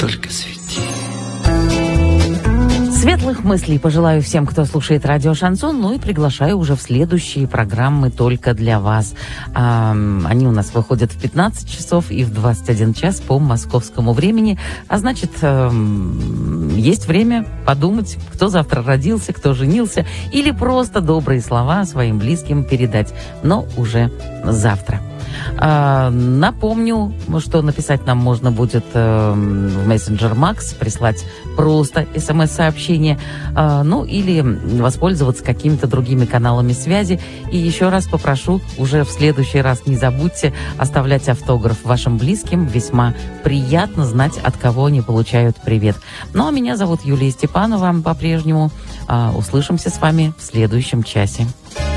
только свети. Светлых мыслей пожелаю всем, кто слушает радио «Шансон», ну и приглашаю уже в следующие программы только для вас. Они у нас выходят в 15 часов и в 21 час по московскому времени. А значит, есть время подумать, кто завтра родился, кто женился, или просто добрые слова своим близким передать, но уже завтра. Напомню, что написать нам можно будет в мессенджер Макс, прислать просто смс-сообщение, ну или воспользоваться какими-то другими каналами связи. И еще раз попрошу, уже в следующий раз не забудьте оставлять автограф вашим близким. Весьма приятно знать, от кого они получают привет. Ну а меня зовут Юлия Степанова по-прежнему. Услышимся с вами в следующем часе.